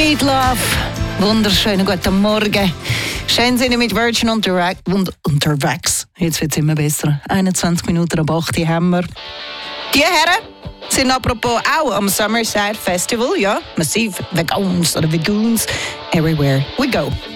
Need Love. Wunderschönen guten Morgen. Schön sind wir mit Virgin unterwegs. Jetzt wird es immer besser. 21 Minuten ab 8 Uhr haben wir. Die Herren sind apropos auch am Summerside Festival. Ja, massiv Vegans oder Vegoons. Everywhere we go.